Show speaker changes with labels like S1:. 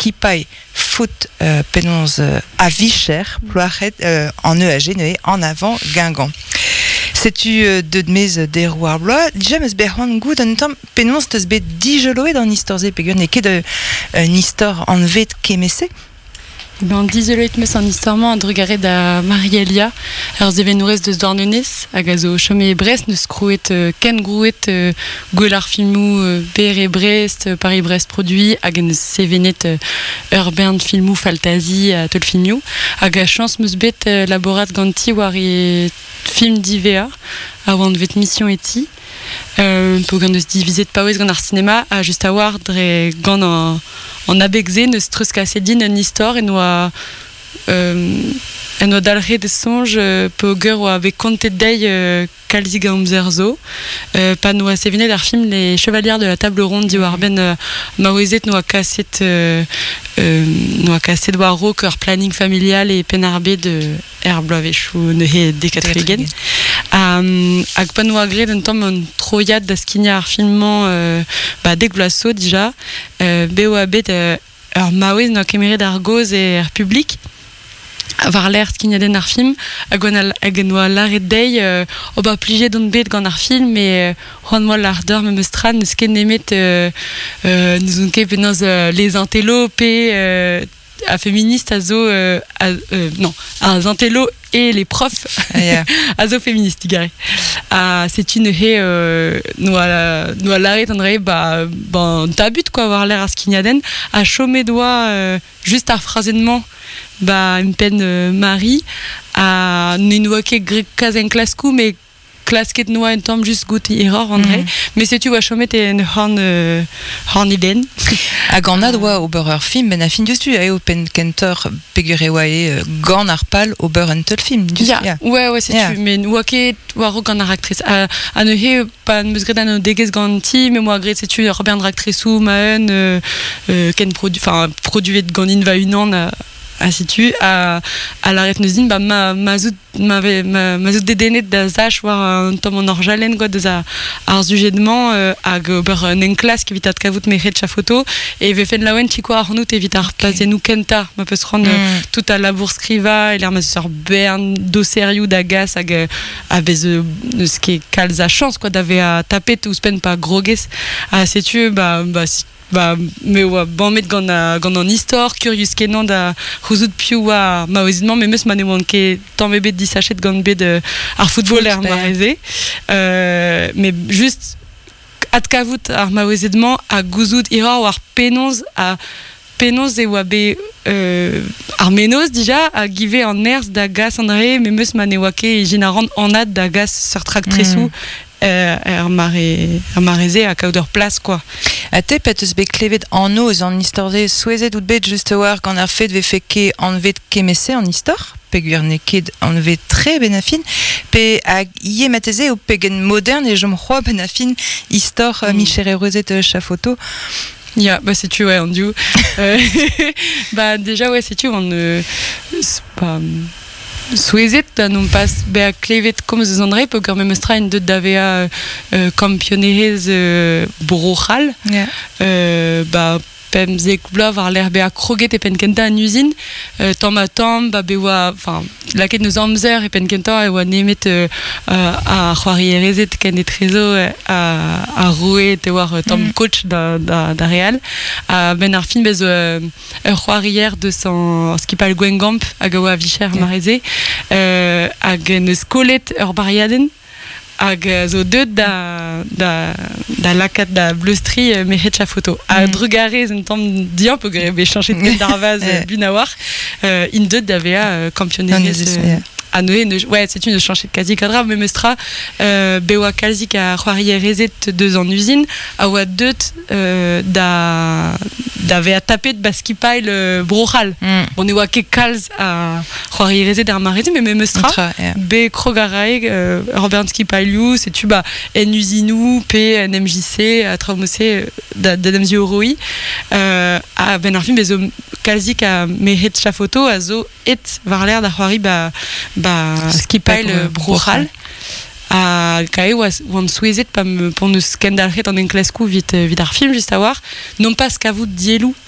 S1: skipai foot penons à Vicher, ploaret en EAG, en avant Guingamp. C'est-tu de mes des rouards blois, déjà mes berwan goût d'un temps penons te sbet dijoloé dans l'histoire pégur n'est que de l'histoire en vet kémessé.
S2: Ben, dizeloet meus an istorman ad regaret da Marielia ur zevenourez deus dornenez hag a zo chome e Brest neus krouet ken grouet gwell ar filmou ber e Brest, Paris-Brest produit hag en sevenet ur bern filmou Faltazi a tol filmioù hag a chans meus bet laborat ganti war e film d'IVA a oant vet mission eti po gant eus divizet paouez gant ar cinema a just a war dre gant en abegze neus treus kasedin un histoire et noa dalre de songe po geur oa ave kontet dei kalzig a amzer zo pa noa sevenet ar film Les Chevalières de la Table Ronde di war ben maouezet noa kaset war rok ur planning familial e pen ar bet bloavechou neuhe dekatregen hag pa noa gret un tamm an troiad da skinia ar filmman dek blaso dija be oa bet ur maouez noa kemeret ar goz e ar publik var l'air skignaden ar film hag oa laret dei plijet don bet gant ar film e c'hoant moa l'ardeur me meustran neus ket nemet neus on ket penaos les intello pe a féministe a zo non a intello et les profs a zo féministe digare c'est une noa laret andrei tabut quoi war l'air ar skignaden a chome doa juste ar frazennement une peine Marie a ne ket grek kazen klaskou mais klasket noa un tamm just gouti error André mais c'est tu wa chomet en horn iden
S1: a gant doa ober ur film ben a fin justu a eo pen kentor pegur e oa gant ar pal ober un tol film
S2: ouais c'est tu mais oa ket war gant ar actrice a neuhe pa meus gret an o degez ganti mais moi gret c'est tu ur bern actriceou ma ken produit gant in va unan a situ a l'arret neus din ma zout dedenet da zach war un tamm an orjalen quoi deus ar zujedement hag ober un enklas kevitat kavout mechet cha photo e ve fen laouen chiko ar nout evit ar plazenou kenta ma peus rand tout a labour skriva e l'ar ma seur bern do serioù da gas hag a bez eus ket kalz a chance quoi d'ave a tapet ouspenn pa grogez a setu me oa banmet gant an istor curious kenan da c'houzout piou oa maouezidman me meus ma ne oan ket tamm ebet disachet gant bet ar footballer mareze mais juste ad kavout ar maouezidman a gouzout ira war penonz e oa bet ar menoz dija a give an erz da gas André me meus ma ne oa ket jin a rand anad da gas sur traktresou mareze a kaout ur plas quoi.
S1: A te pet eus bet klevet an oz an istorze souezet out bet just war gant ar fet ve fe ket an vet kemesse an istor pegur ne ket an vet tre ben a fin pe hag ie mateze o pegen modern e jom c'hoa ben a fin istor Michel Erozet chafoto.
S2: C'est tu ouais on dit déjà ouais c'est tu on souezet da non pas be klevet comme ze André poker me mestra in de davea campionerez brochal pem zek bla var l'air be a kroget e penkenta an usine tamm a tamm be oa laket neus amzer e penkenta e oa nemet a c'hoarierezet ken e trezo a roue te war tamm coach da Real ben ar film bez ur c'hoarier de son skipal Guingamp hag a oa Vicher mareze hag neus kolet ur bariaden hag zo deud da lakat da bleustri mechet cha photo a drugarez un tamm dian po gre be chanchet ket d'arvaz bunawar in deud davea campionnerez a neuze ouais c'est une chanchet quasi cadra me mestra be oa kalzik a c'hoarierezet deus an usine a oa deud davea tapet baskipail brochal on e oa ket kalz a c'hoarierezet ar mareze me mestra be krogaraeg ur bern skipailioù c'est tu en usinou pe en MJC a traumose da demzi oroi a ben ar film bezo kalzik a mechet cha photo a zo et var l'air da c'hoari skipail brochal a kae oan souezet pon eus kendalc'het an enklaskou vit ar film just a war non pas kavout dielou